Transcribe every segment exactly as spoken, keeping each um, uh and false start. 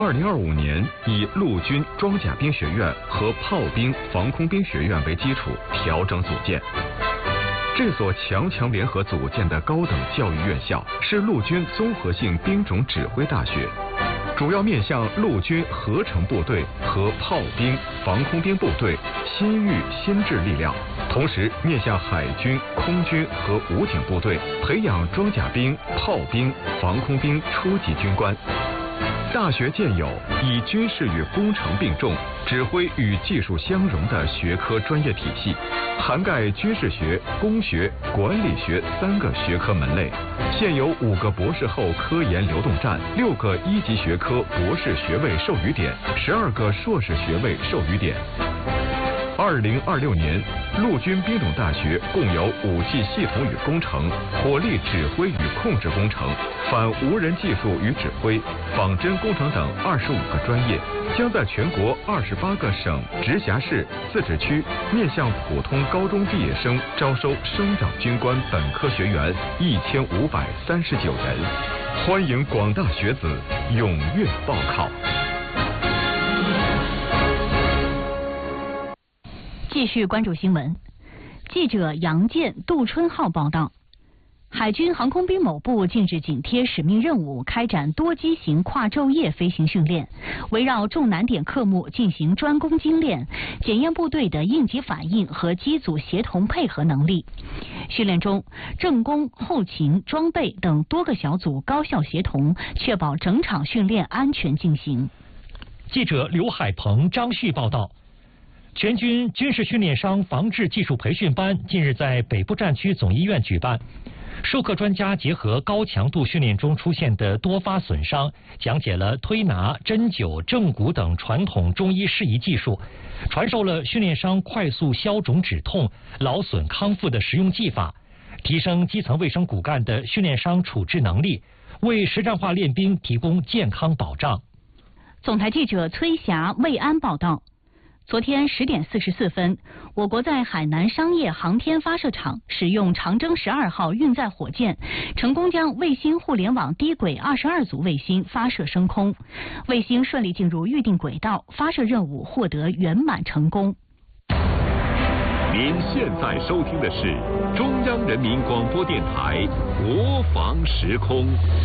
二零二五年，以陆军装甲兵学院和炮兵防空兵学院为基础调整组建。这所强强联合组建的高等教育院校是陆军综合性兵种指挥大学，主要面向陆军合成部队和炮兵、防空兵部队、新域新制力量，同时面向海军、空军和武警部队，培养装甲兵、炮兵、防空兵初级军官。大学建有以军事与工程并重、指挥与技术相融的学科专业体系，涵盖军事学、工学、管理学三个学科门类。现有五个博士后科研流动站，六个一级学科博士学位授予点，十二个硕士学位授予点。二零二六年，陆军兵种大学共有武器系统与工程、火力指挥与控制工程、反无人技术与指挥、仿真工程等二十五个专业，将在全国二十八个省、直辖市、自治区面向普通高中毕业生招收生长军官本科学员一千五百三十九人，欢迎广大学子踊跃报考。 继续关注新闻，记者杨健、杜春浩报道。海军航空兵某部近日紧贴使命任务，开展多机型跨昼夜飞行训练，围绕重难点科目进行专攻精练，检验部队的应急反应和机组协同配合能力。训练中，政工、后勤、装备等多个小组高效协同，确保整场训练安全进行。 记者刘海鹏、张旭报道。全军军事训练商防治技术培训班近日在北部战区总医院举办，授课专家结合高强度训练中出现的多发损伤，讲解了推拿、针灸、正骨等传统中医适宜技术，传授了训练商快速消肿止痛、劳损康复的实用技法，提升基层卫生骨干的训练商处置能力，为实战化练兵提供健康保障。 总台记者崔霞、魏安报道。昨天十点四十四分，我国在海南商业航天发射场使用长征十二号运载火箭，成功将卫星互联网低轨二十二组卫星发射升空，卫星顺利进入预定轨道，发射任务获得圆满成功。 您现在收听的是中央人民广播电台国防时空。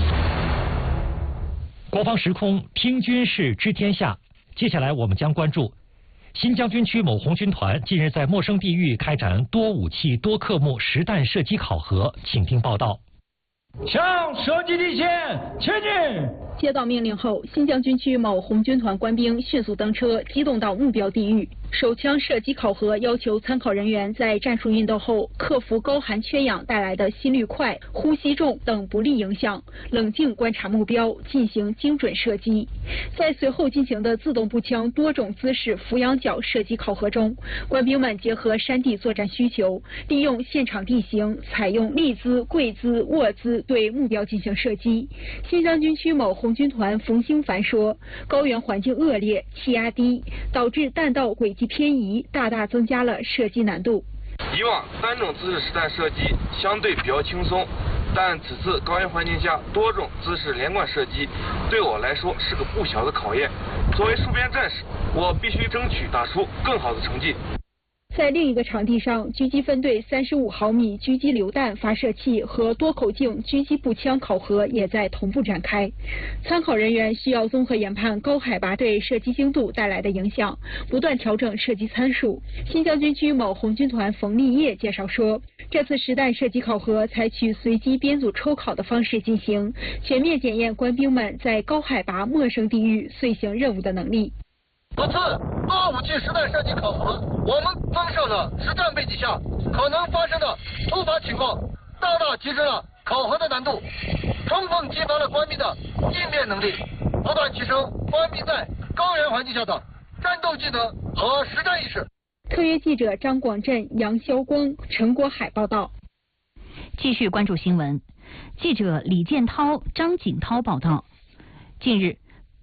国防时空，听军事知天下。接下来我们将关注新疆军区某红军团近日在陌生地域开展多武器多科目实弹射击考核，请听报道。 向射击地线前进！ 接到命令后，新疆军区某红军团官兵迅速登车，机动到目标地域。手枪射击考核要求参考人员在战术运动后，克服高寒缺氧带来的心率快、呼吸重等不利影响，冷静观察目标，进行精准射击。在随后进行的自动步枪多种姿势俯仰角射击考核中，官兵们结合山地作战需求，利用现场地形，采用立姿、跪姿、卧姿对目标进行射击。新疆军区某红军团冯兴凡说，高原环境恶劣，气压低，导致弹道轨迹偏移，大大增加了射击难度。 以往单种姿势实弹射击相对比较轻松，但此次高原环境下多种姿势连贯射击，对我来说是个不小的考验。作为戍边战士，我必须争取打出更好的成绩。 在另一个场地上，狙击分队三十五毫米狙击榴弹发射器和多口径狙击步枪考核也在同步展开。参考人员需要综合研判高海拔对射击精度带来的影响，不断调整射击参数。新疆军区某红军团冯立业介绍说，这次实弹射击考核采取随机编组抽考的方式进行，全面检验官兵们在高海拔陌生地域遂行任务的能力。 此次多武器实弹射击考核，我们增设了实战背景下可能发生的突发情况，大大提升了考核的难度，充分激发了官兵的应变能力，不断提升官兵在高原环境下的战斗技能和实战意识。 特约记者张广振、杨霄光、陈国海报道。 继续关注新闻，记者李建涛、张景涛报道。近日，北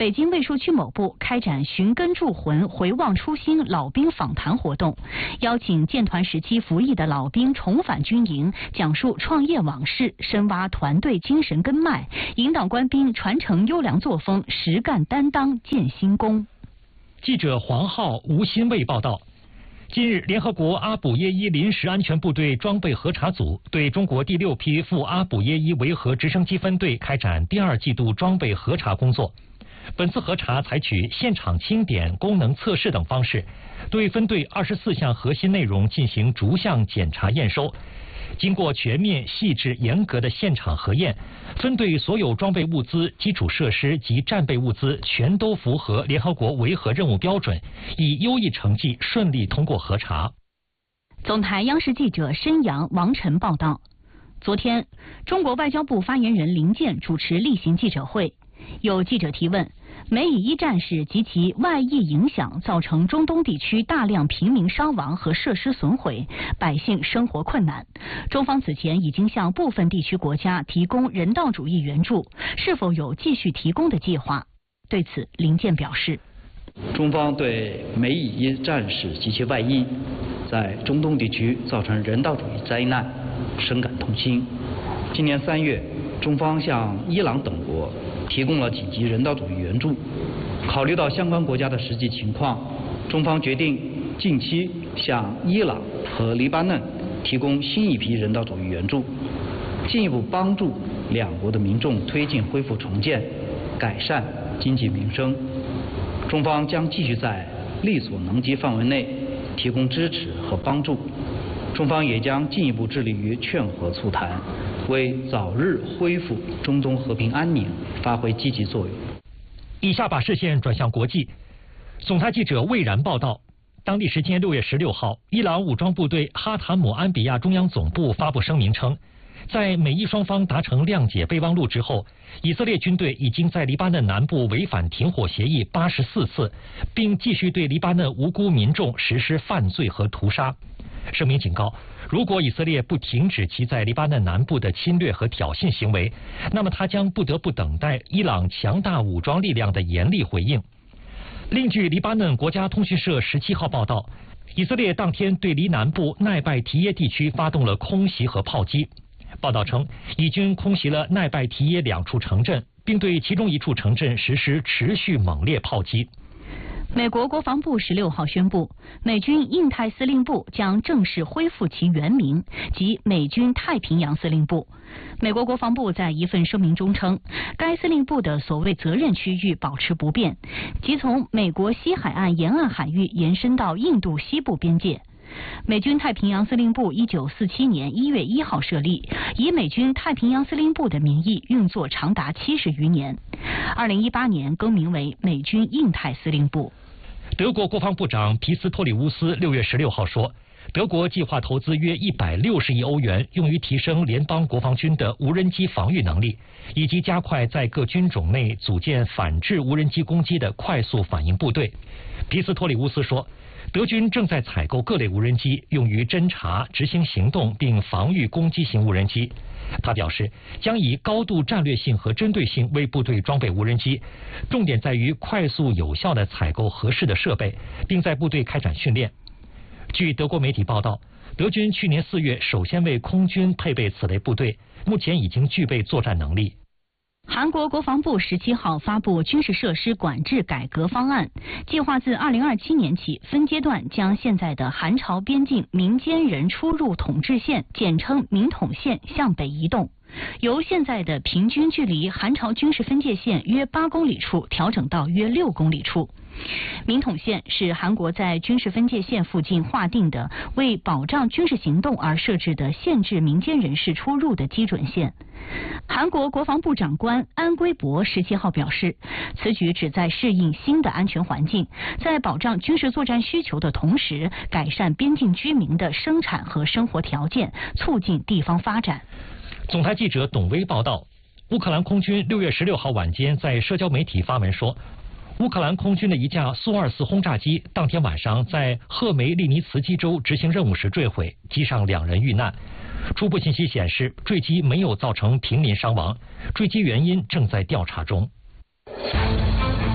北京卫戍区某部开展寻根铸魂、回望初心老兵访谈活动，邀请建团时期服役的老兵重返军营，讲述创业往事，深挖团队精神根脉，引导官兵传承优良作风，实干担当，建新功。 记者黄浩、吴新卫报道。近日，联合国阿卜耶伊临时安全部队装备核查组对中国第六批赴阿卜耶伊维和直升机分队开展第二季度装备核查工作。本次核查采取现场清点、功能测试等方式，对分队二十四项核心内容进行逐项检查验收。经过全面、细致、严格的现场核验，分队所有装备物资、基础设施及战备物资全都符合联合国维和任务标准，以优异成绩顺利通过核查。 总台央视记者申阳、王晨报道。昨天，中国外交部发言人林健主持例行记者会，有记者提问：美以一战事及其外溢影响造成中东地区大量平民伤亡和设施损毁，百姓生活困难。中方此前已经向部分地区国家提供人道主义援助，是否有继续提供的计划？对此，林健表示， 中方对美以一战事及其外溢在中东地区造成人道主义灾难深感痛心。今年三月，中方向伊朗等国提供了紧急人道主义援助。考虑到相关国家的实际情况，中方决定近期向伊朗和黎巴嫩提供新一批人道主义援助，进一步帮助两国的民众推进恢复重建，改善经济民生。中方将继续在力所能及范围内提供支持和帮助。中方也将进一步致力于劝和促谈，为早日恢复中东和平安宁发挥积极作用。 以下把视线转向国际。总台记者魏然报道，当地时间六月十六号，伊朗武装部队哈塔姆安比亚中央总部发布声明称，在美伊双方达成谅解备忘录之后，以色列军队已经在黎巴嫩南部违反停火协议八十四次，并继续对黎巴嫩无辜民众实施犯罪和屠杀。声明警告，如果以色列不停止其在黎巴嫩南部的侵略和挑衅行为，那么他将不得不等待伊朗强大武装力量的严厉回应。另据黎巴嫩国家通讯社十七号报道，以色列当天对黎南部奈拜提耶地区发动了空袭和炮击。报道称，以军空袭了奈拜提耶两处城镇，并对其中一处城镇实施持续猛烈炮击。 美国国防部十六号宣布，美军印太司令部将正式恢复其原名，即美军太平洋司令部。美国国防部在一份声明中称，该司令部的所谓责任区域保持不变，即从美国西海岸沿岸海域延伸到印度西部边界。美军太平洋司令部一九四七年一月一号设立，以美军太平洋司令部的名义运作长达七十余年。二零一八年更名为美军印太司令部。 德国国防部长皮斯托里乌斯六月十六号说，德国计划投资约一百六十亿欧元，用于提升联邦国防军的无人机防御能力，以及加快在各军种内组建反制无人机攻击的快速反应部队。皮斯托里乌斯说，德军正在采购各类无人机，用于侦察、执行行动并防御攻击型无人机。他表示，将以高度战略性和针对性为部队装备无人机，重点在于快速有效地采购合适的设备，并在部队开展训练。据德国媒体报道，德军去年四月首先为空军配备此类部队，目前已经具备作战能力。 韩国国防部十七号发布军事设施管制改革方案，计划自二零二七年起分阶段将现在的韩朝边境民间人出入统治线，简称民统线向北移动，由现在的平均距离韩朝军事分界线约八公里处调整到约六公里处。民统线是韩国在军事分界线附近划定的为保障军事行动而设置的限制民间人士出入的基准线。韩国国防部长官安圭博十七号表示，此举旨在适应新的安全环境，在保障军事作战需求的同时，改善边境居民的生产和生活条件，促进地方发展。 总台记者董威报道，乌克兰空军六月十六号晚间在社交媒体发文说，乌克兰空军的一架苏二四轰炸机当天晚上在赫梅利尼茨基州执行任务时坠毁，机上两人遇难。初步信息显示，坠机没有造成平民伤亡，坠机原因正在调查中。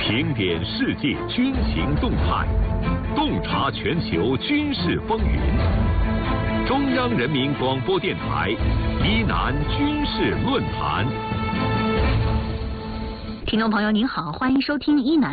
评点世界军情动态，洞察全球军事风云。中央人民广播电台疑难军事论坛。 听众朋友您好，欢迎收听一南